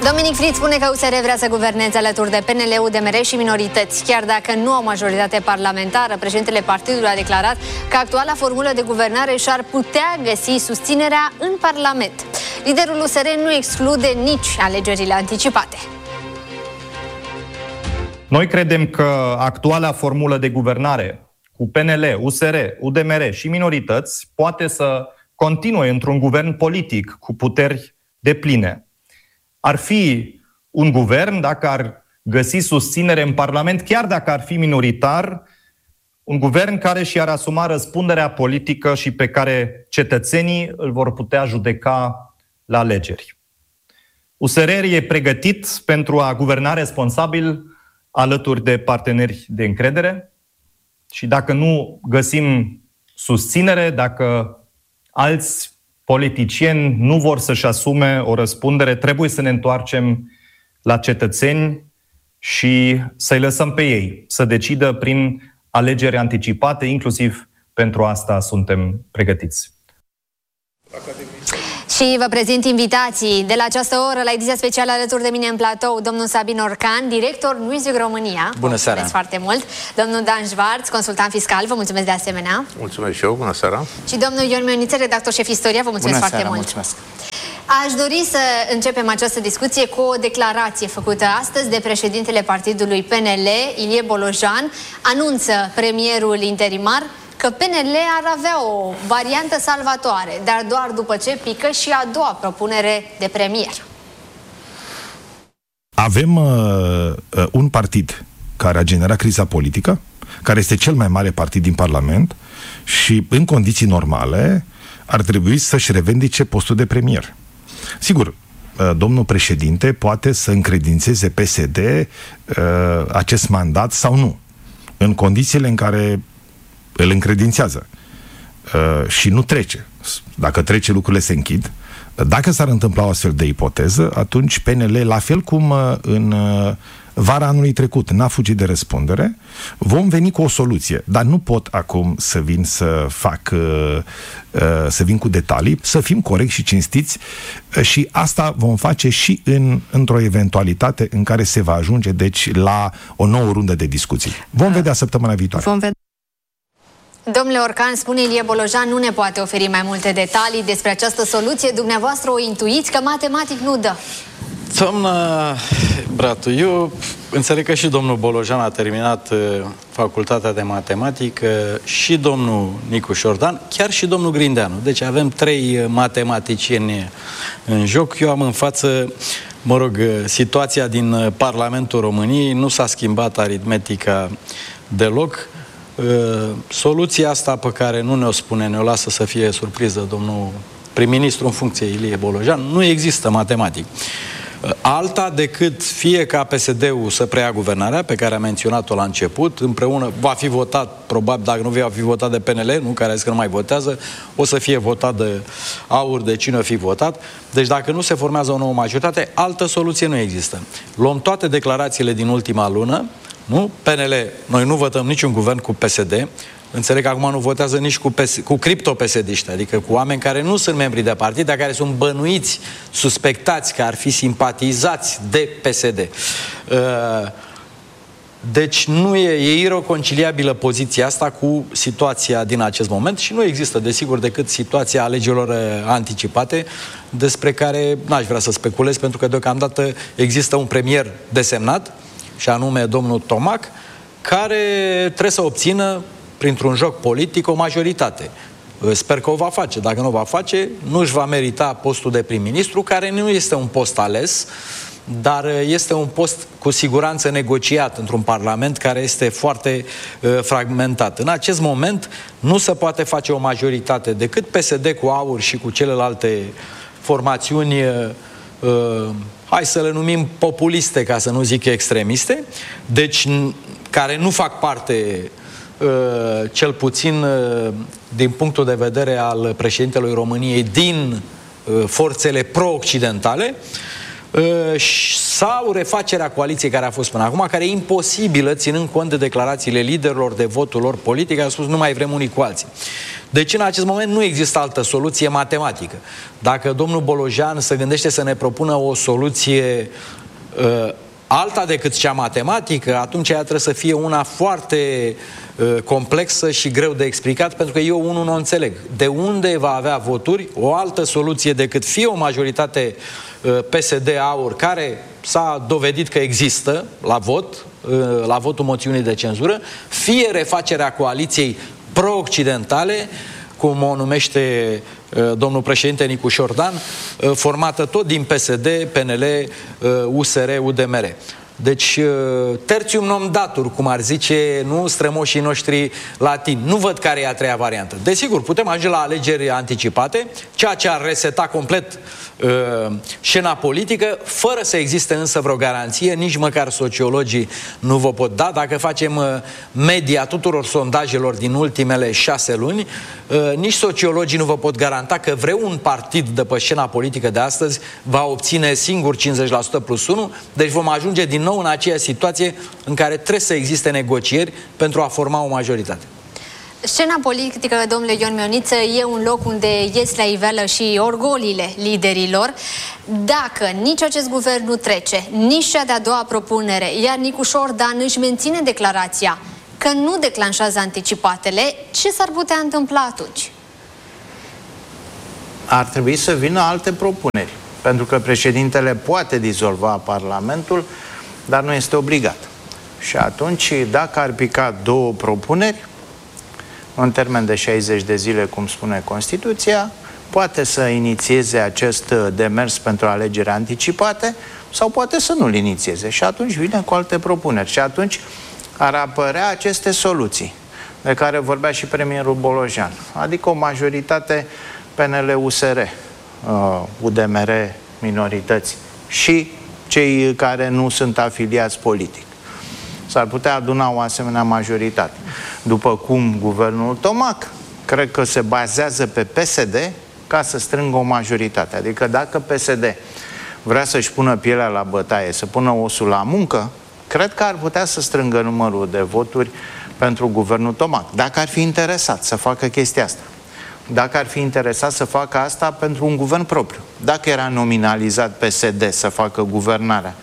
Dominic Fritz spune că USR vrea să guverneze alături de PNL, UDMR și minorități. Chiar dacă nu au majoritate parlamentară, președintele partidului a declarat că actuala formulă de guvernare și-ar putea găsi susținerea în Parlament. Liderul USR nu exclude nici alegerile anticipate. Noi credem că actuala formulă de guvernare cu PNL, USR, UDMR și minorități poate să continue într-un guvern politic cu puteri depline. Ar fi un guvern dacă ar găsi susținere în Parlament, chiar dacă ar fi minoritar, un guvern care și-ar asuma răspunderea politică și pe care cetățenii îl vor putea judeca la alegeri. USR e pregătit pentru a guverna responsabil alături de parteneri de încredere și dacă nu găsim susținere, dacă alți politicieni nu vor să-și asume o răspundere, trebuie să ne întoarcem la cetățeni și să-i lăsăm pe ei să decidă prin alegeri anticipate, inclusiv pentru asta suntem pregătiți. Și vă prezint invitații de la această oră la ediția specială alături de mine în platou, domnul Sabin Orcan, director Newsweek România. Bună seara! Mulțumesc foarte mult. Domnul Dan Schwarz, consultant fiscal, vă mulțumesc de asemenea. Mulțumesc și eu, bună seara! Și domnul Ion Mioniță, redactor șef istoria, vă mulțumesc bună foarte seara, mult. Mulțumesc! Aș dori să începem această discuție cu o declarație făcută astăzi de președintele partidului PNL, Ilie Bolojan. Anunță premierul interimar că PNL ar avea o variantă salvatoare, dar doar după ce pică și a doua propunere de premier. Avem un partid care a generat criza politică, care este cel mai mare partid din Parlament și, în condiții normale, ar trebui să-și revendice postul de premier. Sigur, domnul președinte poate să încredințeze PSD acest mandat sau nu, în condițiile în care îl încredințează și nu trece. Dacă trece, lucrurile se închid. Dacă s-ar întâmpla o astfel de ipoteză, atunci PNL, la fel cum în vara anului trecut n-a fugit de răspundere, vom veni cu o soluție. Dar nu pot acum să vin să vin cu detalii, să fim corecți și cinstiți și asta vom face și într-o eventualitate în care se va ajunge, deci, la o nouă rundă de discuții. Vom vedea săptămâna viitoare. Domnule Orcan, spune Ilie Bolojan, nu ne poate oferi mai multe detalii despre această soluție. Dumneavoastră o intuiți că matematic nu dă. Doamna Bratu, eu înțeleg că și domnul Bolojan a terminat facultatea de matematică, și domnul Nicu Șordan, chiar și domnul Grindeanu. Deci avem 3 matematicieni în joc. Eu am în față, situația din Parlamentul României. Nu s-a schimbat aritmetica deloc. Soluția asta pe care nu ne-o spune, ne-o lasă să fie surpriză domnul prim-ministru în funcție, Ilie Bolojan, nu există matematic. Alta decât fie ca PSD-ul să preia guvernarea, pe care a menționat-o la început, împreună va fi votat, probabil, dacă nu va fi votat de PNL, nu, care a zis că nu mai votează, o să fie votat de AUR, de cine o fi votat. Deci dacă nu se formează o nouă majoritate, altă soluție nu există. Luăm toate declarațiile din ultima lună, nu? PNL, noi nu votăm niciun guvern cu PSD. Înțeleg că acum nu votează nici cu cripto-PSD-iști, adică cu oameni care nu sunt membri de partid, dar care sunt bănuiți, suspectați că ar fi simpatizați de PSD. Deci nu e ireconciliabilă poziția asta cu situația din acest moment și nu există, desigur, decât situația alegerilor anticipate, despre care n-aș vrea să speculez, pentru că deocamdată există un premier desemnat, și anume domnul Tomac, care trebuie să obțină, printr-un joc politic, o majoritate. Sper că o va face. Dacă nu o va face, nu își va merita postul de prim-ministru, care nu este un post ales, dar este un post cu siguranță negociat într-un parlament care este foarte fragmentat. În acest moment nu se poate face o majoritate decât PSD cu AUR și cu celelalte formațiuni hai să le numim populiste, ca să nu zic extremiste, deci care nu fac parte, cel puțin din punctul de vedere al președintelui României, din forțele pro-occidentale. sau refacerea coaliției care a fost până acum, care e imposibilă ținând cont de declarațiile liderilor, de votul lor politic, care au spus nu mai vrem unii cu alții. Deci în acest moment nu există altă soluție matematică. Dacă domnul Bolojan se gândește să ne propună o soluție alta decât cea matematică, atunci ea trebuie să fie una foarte complexă și greu de explicat, pentru că eu unul nu înțeleg. De unde va avea voturi o altă soluție decât fie o majoritate PSD-AUR, care s-a dovedit că există la votul moțiunii de cenzură, fie refacerea coaliției pro-occidentale, cum o numește domnul președinte Nicu Șordan, formată tot din PSD, PNL, USR, UDMR. Deci, tertium non datur, cum ar zice, nu, strămoșii noștri latini. Nu văd care e a treia variantă. Desigur, putem ajunge la alegeri anticipate, ceea ce ar reseta complet scena politică, fără să existe însă vreo garanție, nici măcar sociologii nu vă pot da. Dacă facem media tuturor sondajelor din ultimele 6 luni, nici sociologii nu vă pot garanta că vreun partid de pe scena politică de astăzi va obține singur 50% plus 1, deci vom ajunge din nou în aceeași situație în care trebuie să existe negocieri pentru a forma o majoritate. Scena politică, domnule Ion Mioniță, e un loc unde ies la iveală și orgoliile liderilor. Dacă nici acest guvern nu trece, nici cea de-a doua propunere, iar Nicu Șordan își menține declarația că nu declanșează anticipatele, ce s-ar putea întâmpla atunci? Ar trebui să vină alte propuneri, pentru că președintele poate dizolva Parlamentul, dar nu este obligat. Și atunci, dacă ar pica două propuneri, în termen de 60 de zile, cum spune Constituția, poate să inițieze acest demers pentru alegeri anticipate sau poate să nu-l inițieze. Și atunci vine cu alte propuneri. Și atunci ar apărea aceste soluții de care vorbea și premierul Bolojan. Adică o majoritate PNL-USR, UDMR, minorități și cei care nu sunt afiliați politic. S-ar putea aduna o asemenea majoritate. După cum guvernul Tomac, cred că se bazează pe PSD ca să strângă o majoritate. Adică dacă PSD vrea să-și pună pielea la bătaie, să pună osul la muncă, cred că ar putea să strângă numărul de voturi pentru guvernul Tomac. Dacă ar fi interesat să facă chestia asta. Dacă ar fi interesat să facă asta pentru un guvern propriu. Dacă era nominalizat PSD să facă guvernarea,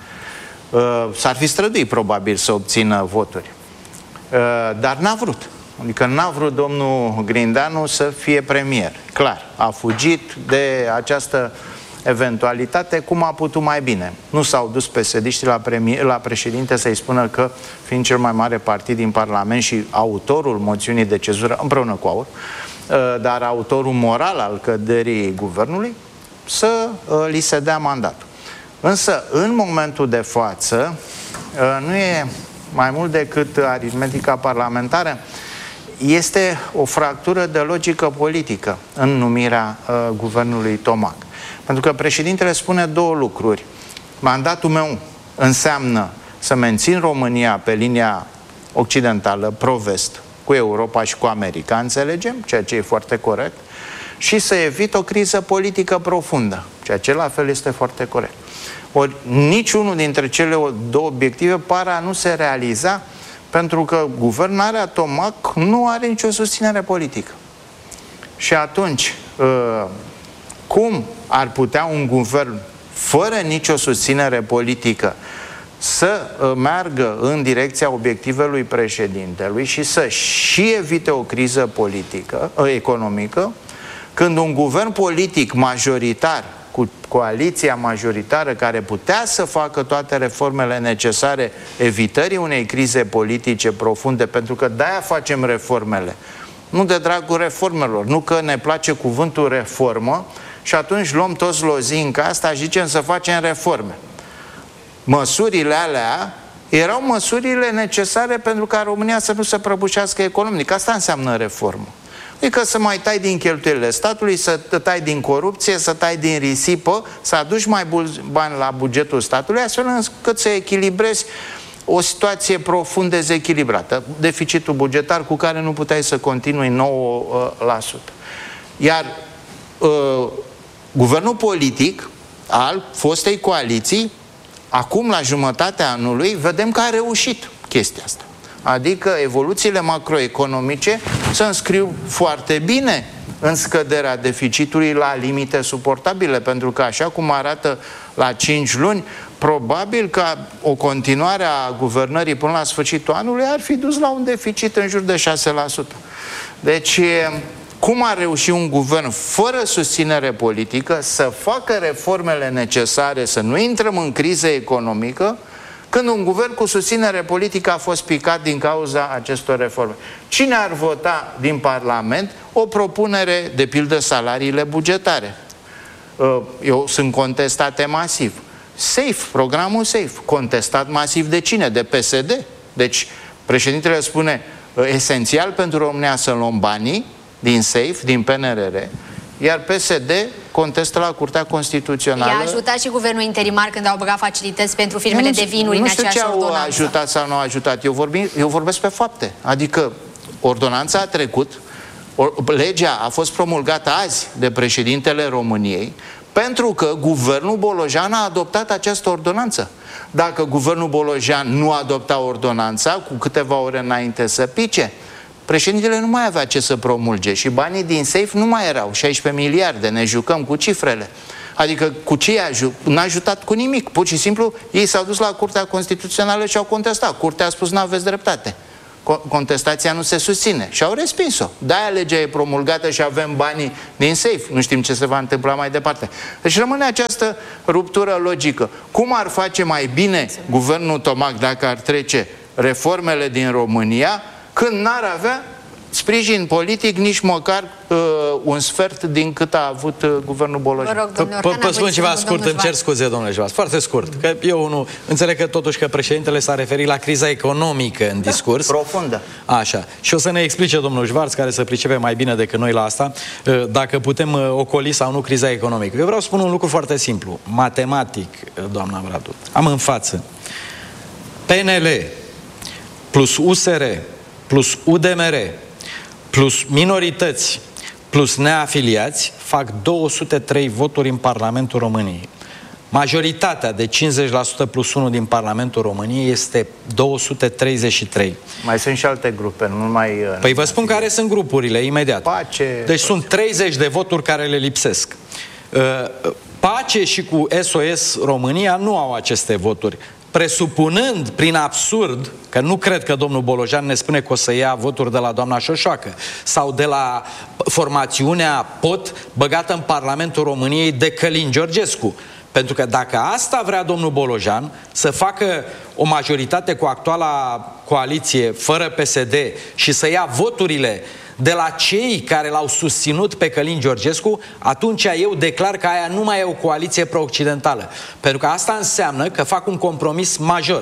s-ar fi străduit probabil să obțină voturi. Dar n-a vrut. Adică n-a vrut domnul Grindeanu să fie premier. Clar, a fugit de această eventualitate cum a putut mai bine. Nu s-au dus PSD-știi la președinte să-i spună că, fiind cel mai mare partid din Parlament și autorul moțiunii de cenzură, împreună cu AUR, dar autorul moral al căderii guvernului, să li se dea mandatul. Însă, în momentul de față, nu e mai mult decât aritmetica parlamentară, este o fractură de logică politică în numirea guvernului Tomac. Pentru că președintele spune două lucruri. Mandatul meu înseamnă să mențin România pe linia occidentală, pro-vest, cu Europa și cu America, înțelegem, ceea ce e foarte corect, și să evit o criză politică profundă, ceea ce la fel este foarte corect. Ori niciunul dintre cele două obiective pare a nu se realiza, pentru că guvernarea Tomac nu are nicio susținere politică. Și atunci, cum ar putea un guvern fără nicio susținere politică să meargă în direcția obiectivelui președintelui și să și evite o criză politică, economică, când un guvern politic majoritar, cu coaliția majoritară care putea să facă toate reformele necesare evitării unei crize politice profunde, pentru că de-aia facem reformele, nu de dragul reformelor, nu că ne place cuvântul reformă și atunci luăm toți lozinca asta și zicem să facem reforme. Măsurile alea erau măsurile necesare pentru ca România să nu se prăbușească economic. Asta înseamnă reformă. Adică să mai tai din cheltuielile statului, să tai din corupție, să tai din risipă, să aduci mai mulți bani la bugetul statului, astfel încât să echilibrezi o situație profund dezechilibrată. Deficitul bugetar cu care nu puteai să continui 9%. Iar guvernul politic al fostei coaliții, acum la jumătatea anului, vedem că a reușit chestia asta. Adică evoluțiile macroeconomice se înscriu foarte bine în scăderea deficitului la limite suportabile, pentru că așa cum arată la 5 luni, probabil că o continuare a guvernării până la sfârșitul anului ar fi dus la un deficit în jur de 6%. Deci, cum a reușit un guvern fără susținere politică să facă reformele necesare, să nu intrăm în criză economică, când un guvern cu susținere politică a fost picat din cauza acestor reforme? Cine ar vota din Parlament o propunere, de pildă salariile bugetare? Sunt contestate masiv. SAFE, programul SAFE, contestat masiv de cine? De PSD. Deci, președintele spune, esențial pentru România să luăm banii din SAFE, din PNRR, iar PSD contestă la Curtea Constituțională. I-a ajutat și guvernul interimar când au băgat facilități pentru firmele de vinuri în aceeași ordonanță. Nu știu ce au ajutat sau nu au ajutat. Eu vorbesc pe fapte. Adică ordonanța a trecut, legea a fost promulgată azi de președintele României, pentru că guvernul Bolojan a adoptat această ordonanță. Dacă guvernul Bolojan nu adopta ordonanța cu câteva ore înainte să pice, președintele nu mai avea ce să promulge și banii din SAFE nu mai erau, 16 miliarde, ne jucăm cu cifrele. Adică cu ce n-a ajutat cu nimic, pur și simplu ei s-au dus la Curtea Constituțională și au contestat. Curtea a spus n-aveți dreptate. Contestația nu se susține și au respins-o. De-aia legea e promulgată și avem banii din SAFE. Nu știm ce se va întâmpla mai departe. Deci rămâne această ruptură logică. Cum ar face mai bine guvernul Tomac dacă ar trece reformele din România când n-ar avea sprijin politic nici măcar un sfert din cât a avut guvernul Bolojan? Vă spun ceva scurt, îmi cer scuze, domnule Jevas, foarte scurt, că eu nu înțeleg că totuși că președintele s-a referit la criza economică în discurs. Profundă. Așa. Și o să ne explice domnul Jevas, care se pricepe mai bine decât noi la asta, dacă putem ocoli sau nu criza economică. Eu vreau să spun un lucru foarte simplu, matematic, doamna Bratu. Am în față PNL plus USR plus UDMR plus minorități plus neafiliați fac 203 voturi în Parlamentul României. Majoritatea de 50% plus 1 din Parlamentul României este 233. Mai sunt și alte grupe, nu numai... Păi vă spun care sunt grupurile, imediat. Pace... Deci sunt 30 de voturi care le lipsesc. Pace și cu SOS România nu au aceste voturi. Presupunând, prin absurd, că nu cred că domnul Bolojan ne spune că o să ia voturi de la doamna Șoșoacă sau de la formațiunea POT băgată în Parlamentul României de Călin Georgescu. Pentru că dacă asta vrea domnul Bolojan, să facă o majoritate cu actuala coaliție fără PSD și să ia voturile de la cei care l-au susținut pe Călin Georgescu, atunci eu declar că aia nu mai e o coaliție pro-occidentală. Pentru că asta înseamnă că fac un compromis major.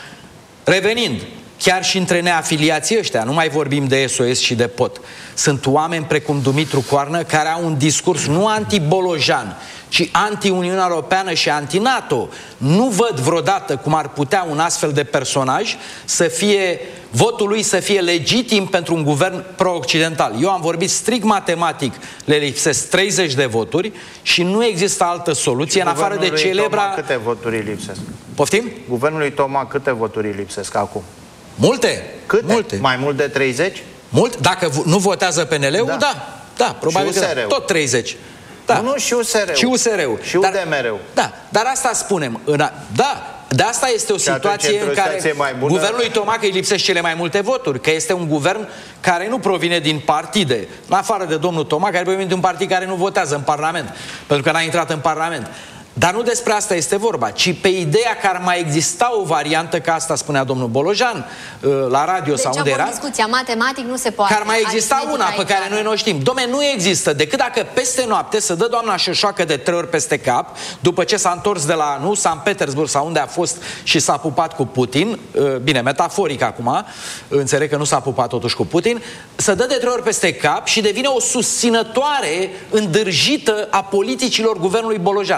Revenind, chiar și între neafiliații ăștia, nu mai vorbim de SOS și de POT, sunt oameni precum Dumitru Coarnă care au un discurs nu anti-Bolojan, ci anti-Uniunea Europeană și anti-NATO. Nu văd vreodată cum ar putea un astfel de personaj să fie, votul lui să fie legitim pentru un guvern pro-occidental. Eu am vorbit strict matematic, le lipsesc 30 de voturi și nu există altă soluție în afară de celebra... Toma, câte voturi lipsesc? Poftim? Guvernului Toma câte voturi lipsesc acum? Multe. Câte? Multe. Mai mult de 30? Mult? Dacă nu votează PNL-ul, da, probabil că da. Tot 30. Da. Nu, și USR-ul. Și USR-ul. Și UDMR-ul. Da, dar asta spunem. Da, de asta este o situație în care guvernului Tomac îi lipsesc cele mai multe voturi, că este un guvern care nu provine din partide, în afară de domnul Tomac, care provine din un partid care nu votează în Parlament, pentru că n-a intrat în Parlament. Dar nu despre asta este vorba, ci pe ideea că ar mai exista o variantă, ca asta spunea domnul Bolojan la radio deci sau unde era. Discuția matematic nu se poate. Că ar mai exista una pe care noi nu o știm. Dom'le, nu există, decât dacă peste noapte să dă doamna Șoșoacă de 3 ori peste cap, după ce s-a întors de la, San Petersburg sau unde a fost și s-a pupat cu Putin, bine, metaforic acum, înțeleg că nu s-a pupat totuși cu Putin, să dă de 3 ori peste cap și devine o susținătoare îndârjită a politicilor guvernului Bolojan.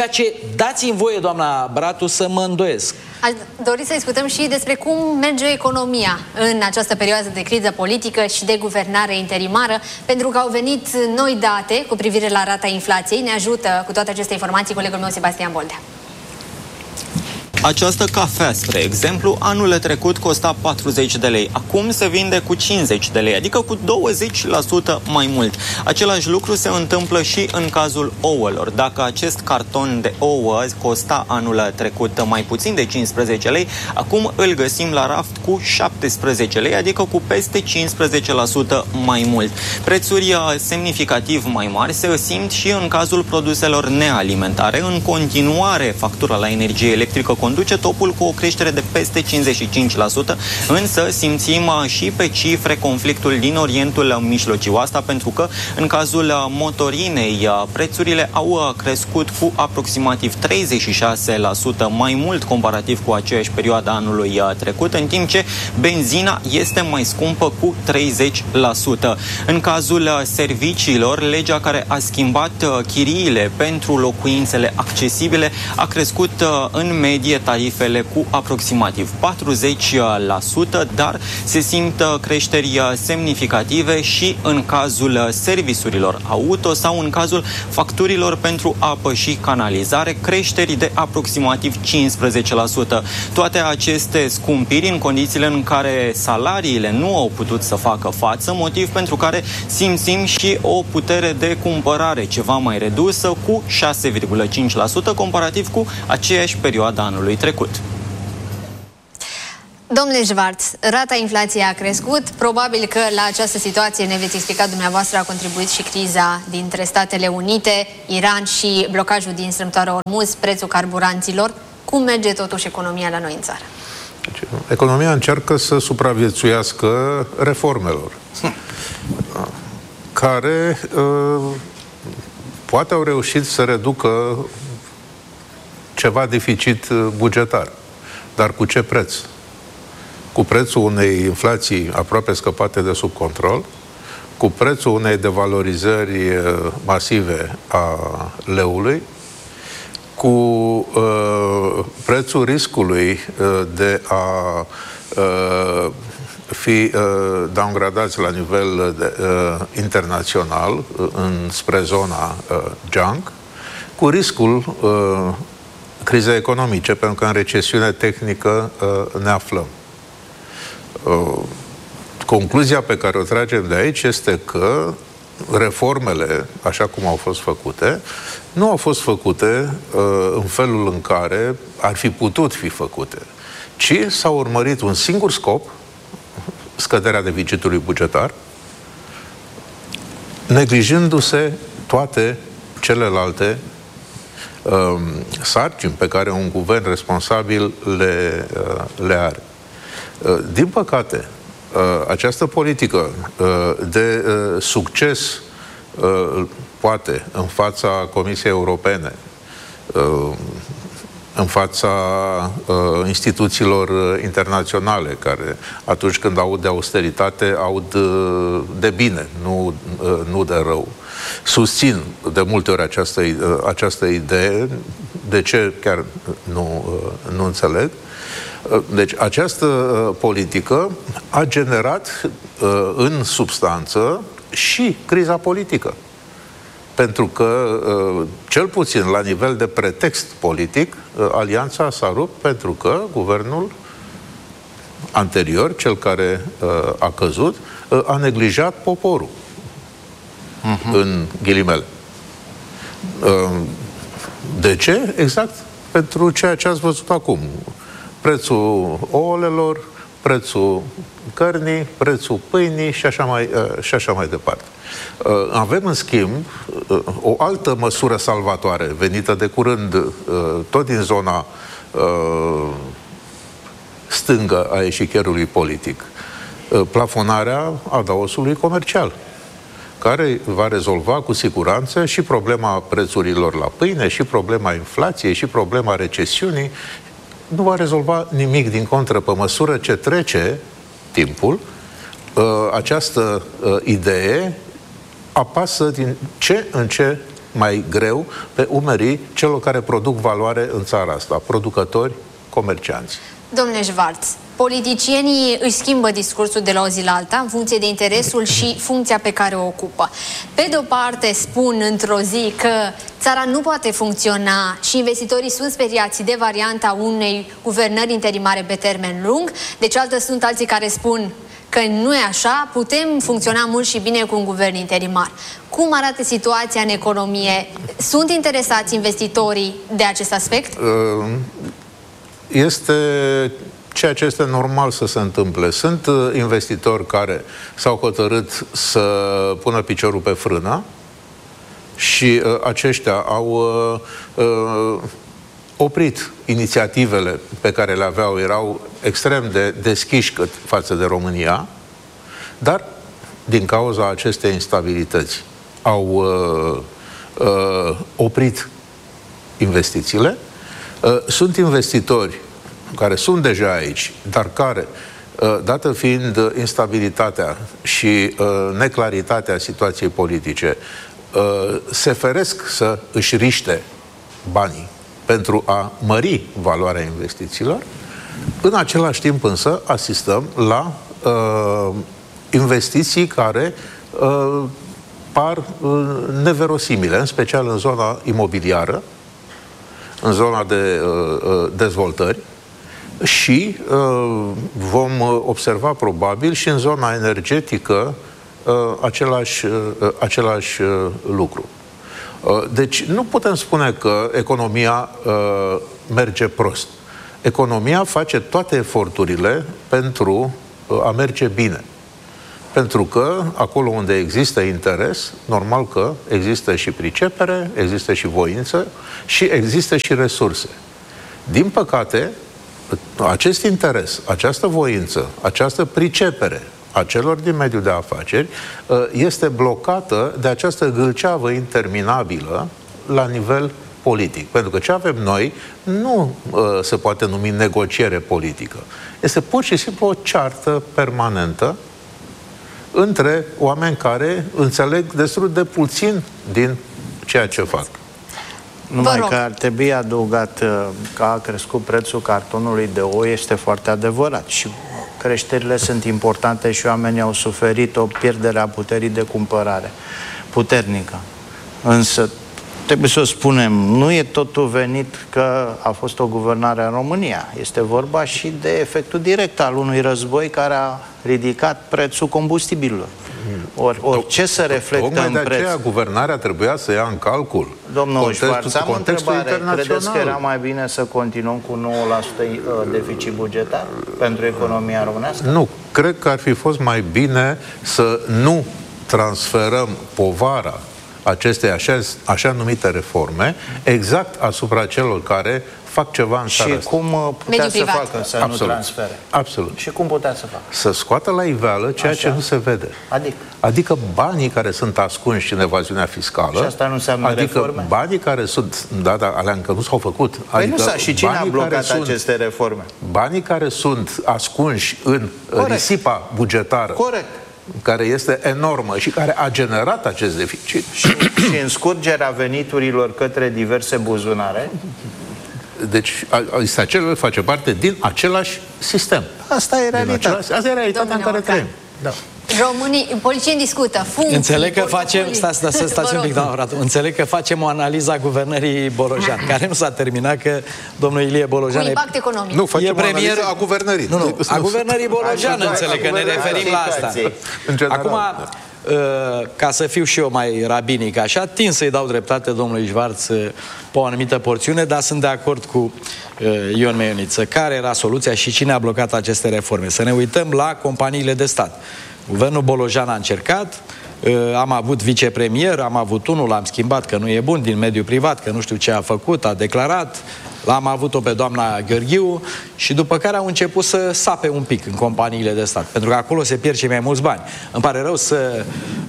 Ceea ce dați-mi voie, doamna Bratu, să mă îndoiesc. Aș dori să discutăm și despre cum merge economia în această perioadă de criză politică și de guvernare interimară, pentru că au venit noi date cu privire la rata inflației. Ne ajută cu toate aceste informații colegul meu Sebastian Boldea. Această cafea, spre exemplu, anul trecut costa 40 de lei. Acum se vinde cu 50 de lei, adică cu 20% mai mult. Același lucru se întâmplă și în cazul ouălor. Dacă acest carton de ouă costa anul trecut mai puțin de 15 lei, acum îl găsim la raft cu 17 lei, adică cu peste 15% mai mult. Prețuri semnificativ mai mari se simt și în cazul produselor nealimentare. În continuare, factura la energie electrică conduce topul cu o creștere de peste 55%, însă simțim și pe cifre conflictul din Orientul Mijlociu. Asta pentru că în cazul motorinei prețurile au crescut cu aproximativ 36% mai mult comparativ cu aceeași perioadă anului trecut, în timp ce benzina este mai scumpă cu 30%. În cazul serviciilor, legea care a schimbat chiriile pentru locuințele accesibile a crescut în medie tarifele cu aproximativ 40%, dar se simt creșteri semnificative și în cazul serviciurilor auto sau în cazul facturilor pentru apă și canalizare, creșteri de aproximativ 15%. Toate aceste scumpiri în condițiile în care salariile nu au putut să facă față, motiv pentru care simțim și o putere de cumpărare ceva mai redusă cu 6,5% comparativ cu aceeași perioadă anului trecut. Domnule Schwarz, rata inflației a crescut. Probabil că la această situație, ne veți explica dumneavoastră, a contribuit și criza dintre Statele Unite, Iran și blocajul din strâmtoarea Ormuz, prețul carburanților. Cum merge totuși economia la noi în țară? Economia încearcă să supraviețuiască reformelor care poate au reușit să reducă ceva deficit bugetar. Dar cu ce preț? Cu prețul unei inflații aproape scăpate de sub control, cu prețul unei devalorizări masive a leului, cu prețul riscului de a fi downgradați la nivel internațional spre zona junk, cu riscul crizei economice, pentru că în recesiune tehnică ne aflăm. Concluzia pe care o tragem de aici este că reformele, așa cum au fost făcute, nu au fost făcute în felul în care ar fi putut fi făcute, ci s-a urmărit un singur scop, scăderea deficitului bugetar, neglijându-se toate celelalte sarcini pe care un guvern responsabil le are. Din păcate, această politică de succes, poate, în fața Comisiei Europene, în fața instituțiilor internaționale, care atunci când aud de austeritate, aud de bine, nu de rău. Susțin de multe ori această idee, de ce chiar nu înțeleg. Deci această politică a generat în substanță și criza politică. Pentru că, cel puțin la nivel de pretext politic, alianța s-a rupt pentru că guvernul anterior, cel care a căzut, a neglijat poporul. În ghilimele. De ce? Exact pentru ceea ce ați văzut acum. Prețul ouălelor, prețul cărnii, prețul pâinii și așa mai departe. Avem, în schimb, o altă măsură salvatoare venită de curând tot din zona stângă a eșichierului politic. Plafonarea adaosului comercial, care va rezolva cu siguranță și problema prețurilor la pâine, și problema inflației, și problema recesiunii. Nu va rezolva nimic, din contră, pe măsură ce trece timpul, această idee apasă din ce în ce mai greu pe umerii celor care produc valoare în țara asta, producători, comercianți. Domnule Schwarz, politicienii își schimbă discursul de la o zi la alta în funcție de interesul și funcția pe care o ocupă. Pe de o parte spun într-o zi că țara nu poate funcționa și investitorii sunt speriați de varianta unei guvernări interimare pe termen lung, de cealaltă sunt alții care spun că nu e așa, putem funcționa mult și bine cu un guvern interimar. Cum arată situația în economie? Sunt interesați investitorii de acest aspect? Este ceea ce este normal să se întâmple. Sunt investitori care s-au hotărât să pună piciorul pe frână și aceștia au oprit inițiativele pe care le aveau, erau extrem de deschiși față de România, dar din cauza acestei instabilități au oprit investițiile. Sunt investitori care sunt deja aici, dar care, dată fiind instabilitatea și neclaritatea situației politice, se feresc să își riște banii pentru a mări valoarea investițiilor. În același timp însă asistăm la investiții care par neverosimile, în special în zona imobiliară, în zona de dezvoltări și vom observa probabil și în zona energetică același lucru. Deci nu putem spune că economia merge prost. Economia face toate eforturile pentru a merge bine. Pentru că acolo unde există interes, normal că există și pricepere, există și voință și există și resurse. Din păcate, acest interes, această voință, această pricepere a celor din mediul de afaceri este blocată de această gâlceavă interminabilă la nivel politic. Pentru că ce avem noi nu se poate numi negociere politică. Este pur și simplu o ceartă permanentă între oameni care înțeleg destul de puțin din ceea ce fac. Numai că ar trebui adăugat că a crescut prețul cartonului de ou, este foarte adevărat. Și creșterile sunt importante și oamenii au suferit o pierdere a puterii de cumpărare puternică. Însă, trebuie să o spunem, nu e totul venit că a fost o guvernare în România. Este vorba și de efectul direct al unui război care a ridicat prețul combustibililor. Orice se reflectă în preț. De aceea guvernarea trebuia să ia în calcul Domnul Schwarz, am o întrebare. Credeți că era mai bine să continuăm cu 9% deficit bugetar pentru economia românească? Nu. Cred că ar fi fost mai bine să nu transferăm povara acestei așa numite reforme exact asupra celor care fac ceva în țara asta. Și cum putea să facă să nu transfere? Absolut. Și cum putea să facă? Să scoată la iveală ceea ce nu se vede. Adică banii care sunt ascunși în evaziunea fiscală. Și asta nu înseamnă reforme? Banii care sunt, alea încă nu s-au făcut. Și cine a blocat aceste reforme? Banii care sunt ascunși în risipa bugetară. Corect. Care este enormă și care a generat acest deficit. Și în scurgerea veniturilor către diverse buzunare. Deci, acela face parte din același sistem. Asta e realitatea. Asta e realitatea în care trăim. Da. Românii, politicieni discută funcții. Înțeleg că facem, stați un pic, doamna Radu. Înțeleg că facem o analiză a guvernării Bolojan, care nu s-a terminat, că domnul Ilie Bolojan cu impact economic. Nu, facem o analiză a guvernării. Nu, a guvernării Bolojan, înțeleg că ne referim la asta. Acum, ca să fiu și eu mai rabinic așa, tin să-i dau dreptate domnului Schwarz pe o anumită porțiune, dar sunt de acord cu Ion Meioniță. Care era soluția și cine a blocat aceste reforme? Să ne uităm la companiile de stat. Guvernul Bolojan a încercat, am avut vicepremier, am avut unul, l-am schimbat că nu e bun, din mediul privat, că nu știu ce a făcut, a declarat, l-am avut-o pe doamna Gheorghiu și după care au început să sape un pic în companiile de stat, pentru că acolo se pierd și mai mulți bani. Îmi pare rău să,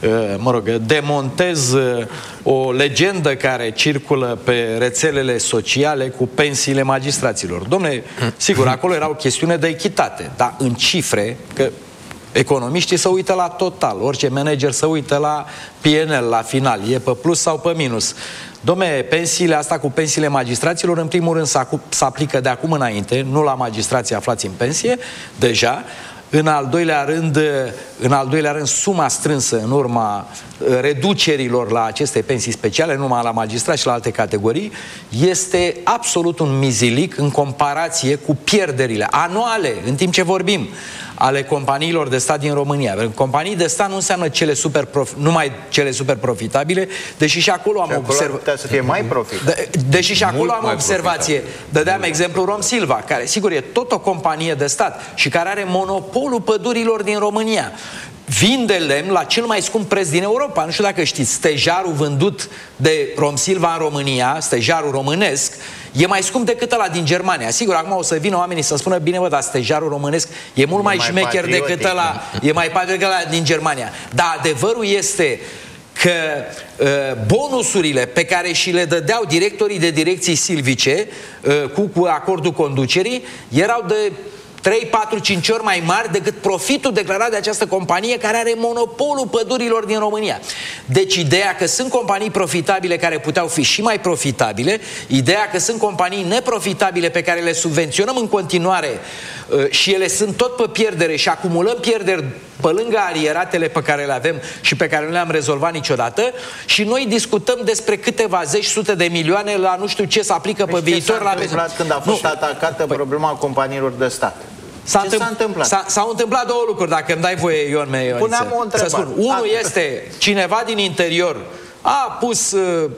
demontez o legendă care circulă pe rețelele sociale cu pensiile magistraților. Dom'le, sigur, acolo era o chestiune de echitate, dar în cifre, că Economiștii se uită la total, orice manager se uită la PNL, la final, e pe plus sau pe minus. Dom'le, pensiile asta cu pensiile magistraților, în primul rând se aplică de acum înainte, nu la magistrații aflați în pensie, deja. În al doilea rând, suma strânsă în urma reducerilor la aceste pensii speciale, nu numai la magistrați și la alte categorii, este absolut un mizilic în comparație cu pierderile anuale, în timp ce vorbim, ale companiilor de stat din România. Companii de stat nu înseamnă numai cele super profitabile, deși și acolo am observat. Putea să fie mai profitabil. Deși și acolo am observație. Dădeam exemplu Romsilva, care sigur e tot o companie de stat și care are monopolul pădurilor din România. Vinde lemn la cel mai scump preț din Europa. Nu știu dacă știți, stejarul vândut de Romsilva în România, stejarul românesc, e mai scump decât ăla din Germania. Sigur, acum o să vină oamenii să spună, bine bă, dar stejarul românesc e mult mai șmecher decât ăla, e mai patriotic decât ăla din Germania. Dar adevărul este că bonusurile pe care și le dădeau directorii de direcții silvice cu acordul conducerii erau de 3, 4, 5 ori mai mari decât profitul declarat de această companie care are monopolul pădurilor din România. Deci ideea că sunt companii profitabile care puteau fi și mai profitabile, ideea că sunt companii neprofitabile pe care le subvenționăm în continuare și ele sunt tot pe pierdere și acumulăm pierderi pe lângă arieratele pe care le avem și pe care nu le-am rezolvat niciodată și noi discutăm despre câteva zeci, sute de milioane la nu știu ce se aplică pe viitor. Ce s-a întâmplat când a fost atacată problema companiilor de stat? S-au întâmplat două lucruri, dacă îmi dai voie, Ion Meioniță. Puneam o întrebare. Să spun. Unul este, cineva din interior a pus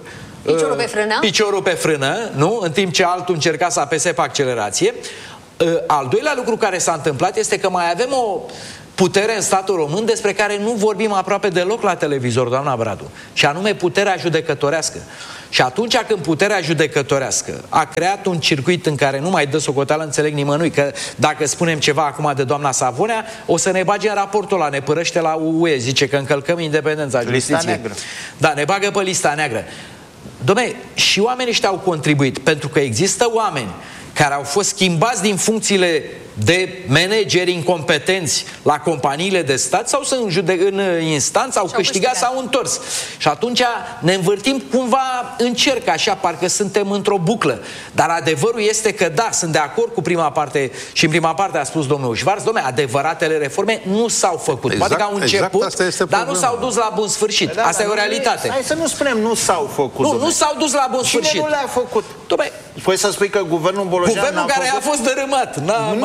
piciorul pe frână, nu? În timp ce altul încerca să apese pe accelerație. Al doilea lucru care s-a întâmplat este că mai avem o putere în statul român despre care nu vorbim aproape deloc la televizor, doamna Bradu, și anume puterea judecătorească. Și atunci când puterea judecătorească a creat un circuit în care nu mai dă socoteală, înțeleg nimănui, că dacă spunem ceva acum de doamna Savonea, o să ne bage în raportul ăla, ne părăște la UE, zice că încălcăm independența justiției. Lista neagră. Da, ne bagă pe lista neagră. Dom'le, și oamenii ăștia au contribuit, pentru că există oameni care au fost schimbați din funcțiile de manageri incompetenți la companiile de stat sau sunt în instanță, au câștigat, sau întors. Și atunci ne învârtim cumva în cerc, așa, parcă suntem într-o buclă. Dar adevărul este că, da, sunt de acord cu prima parte și în prima parte a spus domnul Schwarz, dom'le, adevăratele reforme nu s-au făcut. Poate că au început, dar nu s-au dus la bun sfârșit. Asta e o realitate. Hai să nu spunem nu s-au făcut. Nu s-au dus la bun sfârșit. Cine nu le-a făcut? Păi să spui că guvernul Bolojan guvernul care a fost dărâmat.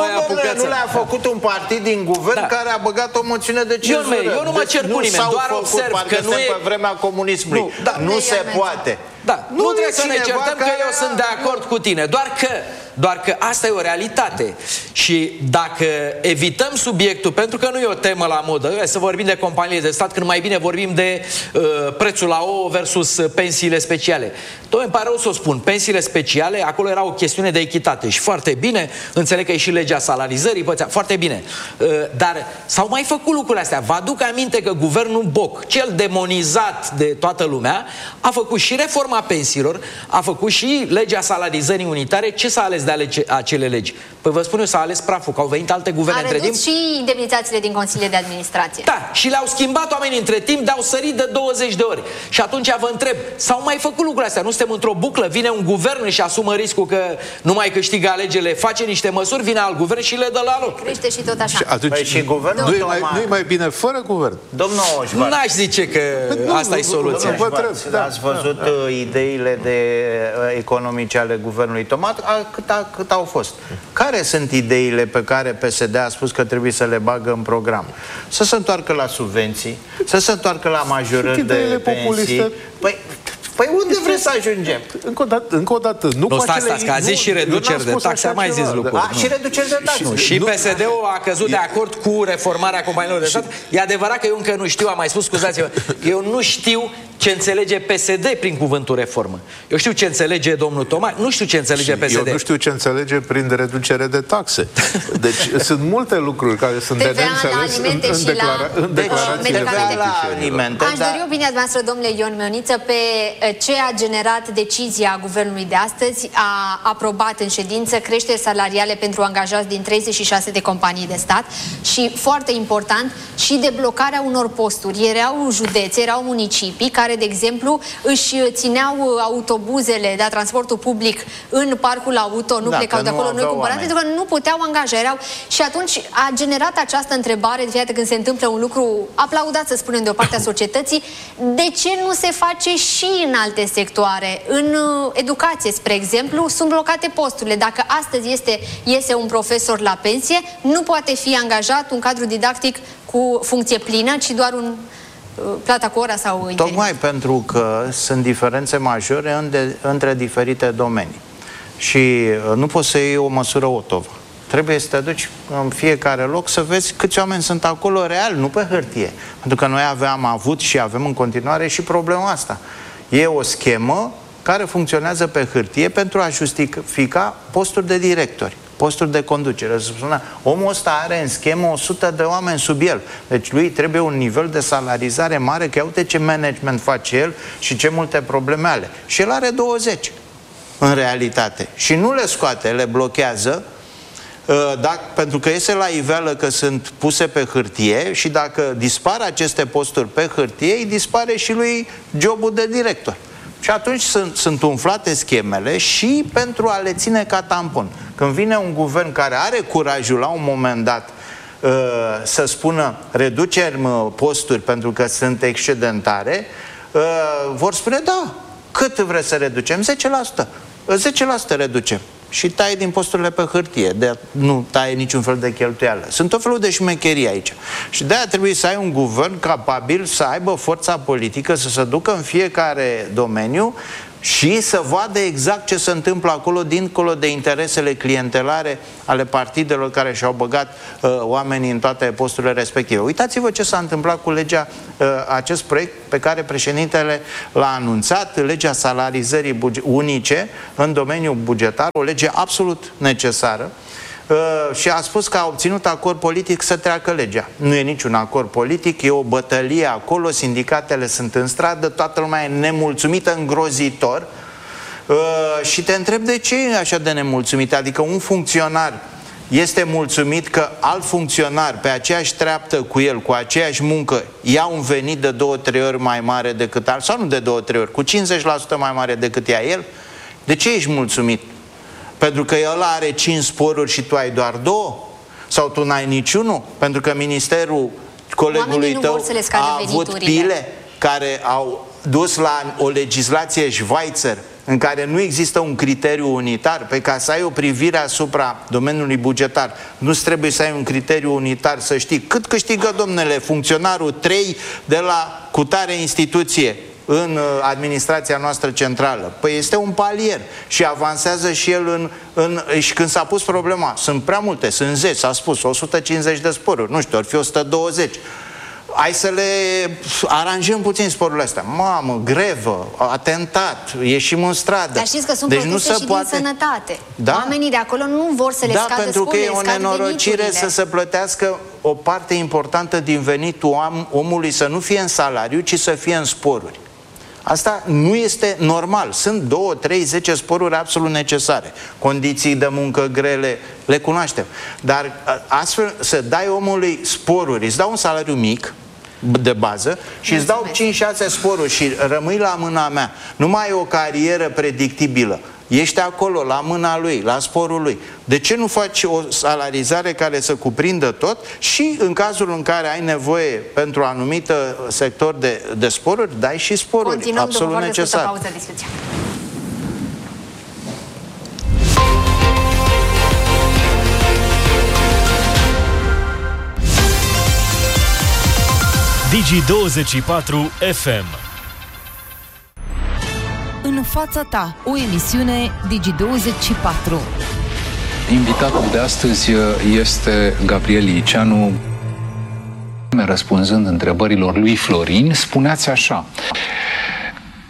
Nu le-a făcut un partid din guvern care a băgat o moțiune de cenzură. Eu nu mă cer cu nimeni, doar observ că nu e... pe vremea comunismului. Nu se poate. Da, nu trebuie să ne certăm că eu sunt de acord cu tine, doar că asta e o realitate. Și dacă evităm subiectul, pentru că nu e o temă la modă, să vorbim de companiile de stat, când mai bine vorbim de prețul la ouă versus pensiile speciale. Îmi pare rău să o spun, pensiile speciale, acolo era o chestiune de echitate și foarte bine, înțeleg că e și legea salarizării, foarte bine. Dar s-au mai făcut lucrurile astea. Vă aduc aminte că guvernul Boc, cel demonizat de toată lumea, a făcut și reforma pensiilor, a făcut și legea salarizării unitare. Ce s-a ales de acele legi? Păi vă spun eu, s-a ales praful, că au venit alte guverne între timp. Și indemnizațiile din consiliile de administrație. Da, și le-au schimbat oamenii între timp, de-au sărit de 20 de ori. Și atunci vă întreb, s-au mai făcut lucrurile astea? Nu suntem într-o buclă? Vine un guvern și asumă riscul că nu mai câștigă alegerile, face niște măsuri, vine alt guvern și le dă la loc. Crește și tot așa. Și atunci și guvernul nu-i mai bine fără guvern? Domnul Schwarz, n-aș zice că asta e soluția. Ați văzut ideile economice ale guvernului Toma? Cât au fost? Care sunt ideile pe care PSD a spus că trebuie să le bagă în program? Să se întoarcă la subvenții, să se întoarcă la majorări de pensii. Păi unde vreți să ajungem? Încă o dată. Nu stați, că a zis și reduceri de taxe, a mai zis lucruri. Și reduceri de taxe. Și PSD-ul a căzut de acord cu reformarea companiilor de stat. E adevărat că eu încă nu știu, am mai spus, scuzați-vă, eu nu știu ce înțelege PSD prin cuvântul reformă. Eu știu ce înțelege domnul Toma, nu știu ce înțelege PSD. Eu nu știu ce înțelege prin reducere de taxe. Deci sunt multe lucruri care sunt de neînțeles în declarațiile politicienilor. Aș dori opinia noastră, domnule Ion Mioniță, pe ce a generat decizia guvernului de astăzi. A aprobat în ședință creșteri salariale pentru angajați din 36 de companii de stat și, foarte important, și deblocarea unor posturi. Erau județe, erau municipii care, de exemplu, își țineau autobuzele, transportul public în parcul auto, nu plecau de acolo, nu-i cumpărat, pentru că nu puteau angaja. Și atunci a generat această întrebare, de fiecare când se întâmplă un lucru aplaudat, să spunem, de o parte a societății, de ce nu se face și în alte sectoare? În educație, spre exemplu, sunt blocate posturile. Dacă astăzi iese un profesor la pensie, nu poate fi angajat un cadru didactic cu funcție plină, ci doar un plata cu ora sau interim. Tocmai pentru că sunt diferențe majore între diferite domenii. Și nu poți să iei o măsură Otova. Trebuie să te duci în fiecare loc să vezi câți oameni sunt acolo real, nu pe hârtie. Pentru că noi am avut și avem în continuare și problema asta. E o schemă care funcționează pe hârtie pentru a justifica posturi de directori, posturi de conducere. Omul ăsta are în schemă 100 de oameni sub el. Deci lui trebuie un nivel de salarizare mare, că uite ce management face el și ce multe probleme are. Și el are 20 în realitate. Și nu le scoate, le blochează, pentru că iese la iveală că sunt puse pe hârtie și dacă dispar aceste posturi pe hârtie, îi dispare și lui jobul de director. Și atunci sunt umflate schemele și pentru a le ține ca tampon. Când vine un guvern care are curajul la un moment dat să spună reducem posturi pentru că sunt excedentare, vor spune da, cât vreți să reducem? 10%. 10% reducem. Și taie din posturile pe hârtie, nu taie niciun fel de cheltuială. Sunt tot felul de șmecherii aici. Și de-aia trebuie să ai un guvern capabil să aibă forța politică, să se ducă în fiecare domeniu și să vadă exact ce se întâmplă acolo, dincolo de interesele clientelare ale partidelor care și-au băgat oamenii în toate posturile respective. Uitați-vă ce s-a întâmplat cu legea, acest proiect pe care președintele l-a anunțat, legea salarizării unice în domeniul bugetar, o lege absolut necesară, și a spus că a obținut acord politic să treacă legea. Nu e niciun acord politic, e o bătălie acolo, sindicatele sunt în stradă, toată lumea e nemulțumită îngrozitor și te întreb de ce e așa de nemulțumit. Adică un funcționar este mulțumit că alt funcționar pe aceeași treaptă cu el, cu aceeași muncă, ia un venit de 2-3 ori mai mare decât alt, sau nu de 2-3 ori, cu 50% mai mare decât ia el? De ce ești mulțumit? Pentru că el are 5 sporuri și tu ai doar 2? Sau tu n-ai niciunul? Pentru că ministerul colegului tău a avut pile care au dus la o legislație Schweizer în care nu există un criteriu unitar. Pe ca să ai o privire asupra domeniului bugetar, nu-ți trebuie să ai un criteriu unitar, să știi cât câștigă, domnule, funcționarul 3 de la cutare instituție în administrația noastră centrală. Păi este un palier și avansează și el și când s-a pus problema, sunt prea multe, sunt 10, s-a spus 150 de sporuri, nu știu, ar fi 120. Hai să le aranjăm puțin sporurile astea. Mamă, grevă, atentat, ieșim în stradă. Dar știți că sunt proteste și din sănătate. Da? Oamenii de acolo nu vor să le scadă scule, pentru că e o nenorocire să se plătească o parte importantă din venitul omului să nu fie în salariu, ci să fie în sporuri. Asta nu este normal. Sunt 2, 3, 10 sporuri absolut necesare. Condiții de muncă grele, le cunoaștem. Dar astfel să dai omului sporuri, îți dau un salariu mic de bază și îți dau 5-6 sporuri și rămâi la mâna mea. Nu mai ai o carieră predictibilă. Ești acolo, la mâna lui, la sporul lui. De ce nu faci o salarizare care să cuprindă tot și în cazul în care ai nevoie pentru anumit sector de sporuri, dai și sporuri. Continuăm absolut necesar. Pauză, discuția. Digi24 FM. În fața ta, o emisiune Digi24. Invitatul de astăzi este Gabriel Liceanu. Răspunzând întrebărilor lui Florin, spuneați așa: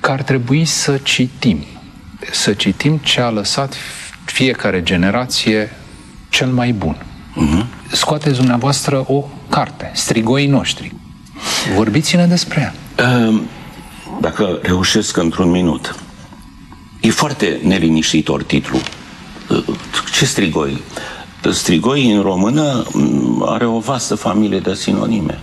că ar trebui să citim. Să citim ce a lăsat fiecare generație cel mai bun. Scoateți dumneavoastră o carte, Strigoii noștri. Vorbiți-ne despre ea. Dacă reușesc într-un minut. E foarte neliniștitor titlul. Ce strigoi? Strigoi în română are o vastă familie de sinonime.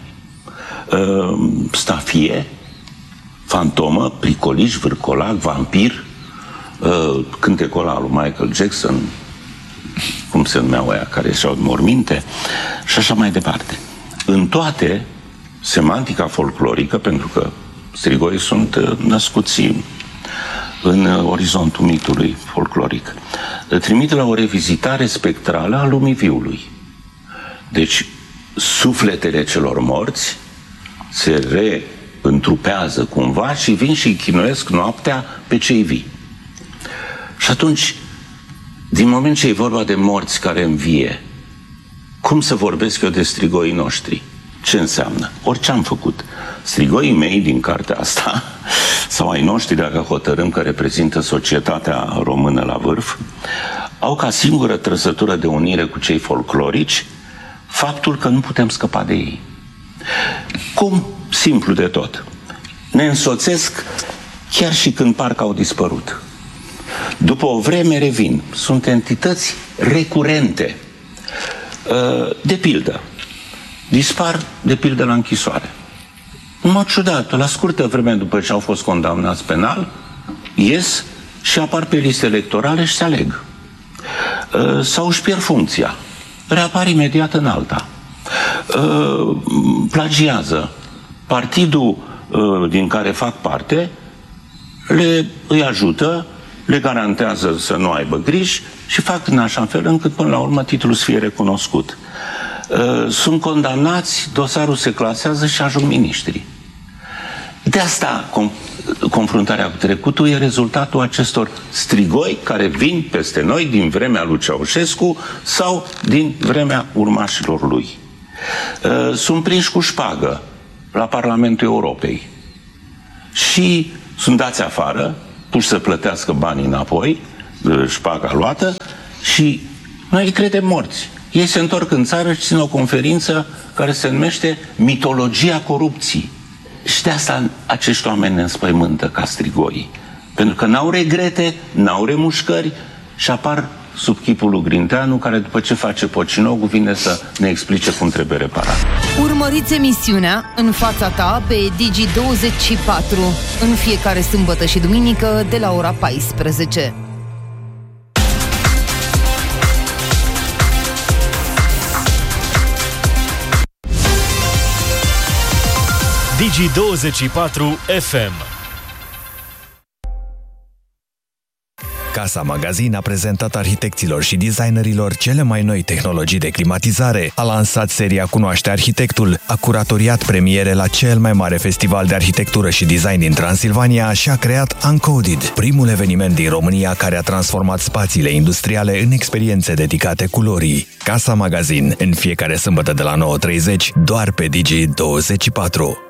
Stafie, fantomă, pricoliș, vârcolac, vampir, cântecul ăla lui Michael Jackson, cum se numeau aia care și-au morminte, și așa mai departe. În toate, semantica folclorică, pentru că strigoii sunt născuți în orizontul mitului folcloric, trimite la o revizitare spectrală a lumii viului. Deci, sufletele celor morți se reîntrupează cumva și vin și chinuiesc noaptea pe cei vii. Și atunci, din moment ce e vorba de morți care învie, cum să vorbesc eu de strigoii noștri? Ce înseamnă? Orice am făcut. Strigoii mei din cartea asta, sau ai noștri, dacă hotărâm că reprezintă societatea română la vârf, au ca singură trăsătură de unire cu cei folclorici faptul că nu putem scăpa de ei. Cum? Simplu de tot. Ne însoțesc chiar și când parcă au dispărut. După o vreme revin. Sunt entități recurente. De pildă, dispar de pildă la închisoare. În mod ciudat, la scurtă vreme după ce au fost condamnați penal, ies și apar pe liste electorale și se aleg. Sau își pierd funcția. Reapar imediat în alta. Plagiază. Partidul din care fac parte îi ajută, le garantează să nu aibă griji și fac în așa fel încât până la urmă titlul să fie recunoscut. Sunt condamnați, dosarul se clasează și ajung miniștri. De asta confruntarea cu trecutul e rezultatul acestor strigoi care vin peste noi din vremea lui Ceaușescu sau din vremea urmașilor lui. Sunt prinși cu șpagă la Parlamentul Europei și sunt dați afară, puși să plătească banii înapoi, șpaga luată, și noi îi credem morți. Ei se întorc în țară și țin o conferință care se numește Mitologia corupției. Și de asta acești oameni ne înspăimântă ca strigoii. Pentru că n-au regrete, n-au remușcări și apar sub chipul lui Grindeanu, care după ce face Pocinogul vine să ne explice cum trebuie reparat. Urmăriți emisiunea În fața ta pe Digi24 în fiecare sâmbătă și duminică de la ora 14. Digi24 FM. Casa Magazin a prezentat arhitecților și designerilor cele mai noi tehnologii de climatizare, a lansat seria Cunoaște Arhitectul, a curatoriat premiere la cel mai mare festival de arhitectură și design din Transilvania și a creat Uncoded, primul eveniment din România care a transformat spațiile industriale în experiențe dedicate culorii. Casa Magazin, în fiecare sâmbătă de la 9:30, doar pe Digi24.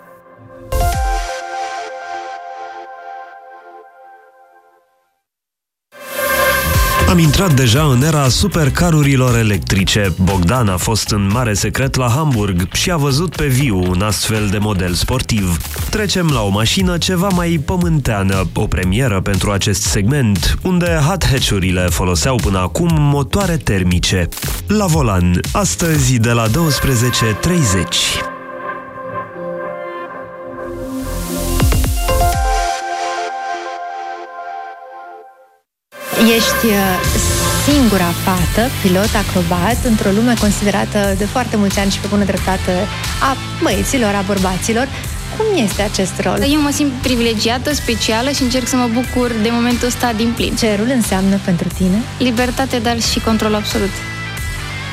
Am intrat deja în era supercarurilor electrice. Bogdan a fost în mare secret la Hamburg și a văzut pe viu un astfel de model sportiv. Trecem la o mașină ceva mai pământeană, o premieră pentru acest segment, unde hot hatch-urile foloseau până acum motoare termice. La volan, astăzi de la 12:30. Ești singura fată, pilot acrobat, într-o lume considerată de foarte mulți ani și pe bună dreptate a băieților, a bărbaților. Cum este acest rol? Eu mă simt privilegiată, specială și încerc să mă bucur de momentul ăsta din plin. Ce rol înseamnă pentru tine? Libertate, dar și control absolut.